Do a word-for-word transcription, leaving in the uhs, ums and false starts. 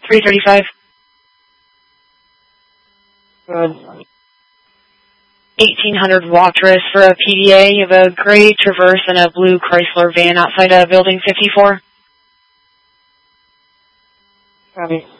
three thirty-five. Good. eighteen hundred Watrous for a P D A. You have a gray Traverse and a blue Chrysler van outside of building fifty-four. Copy.